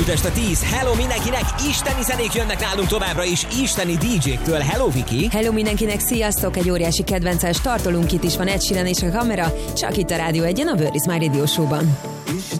Budapest a 10. Hello mindenkinek, isteni zenék jönnek nálunk továbbra is, isteni DJ-któl. Hello Viki! Hello mindenkinek, sziasztok! Egy óriási kedvencel startolunk, itt is van Ed Sheeran és a kamera, csak itt a Rádió 1-en, a Where is My Radio Show-ban.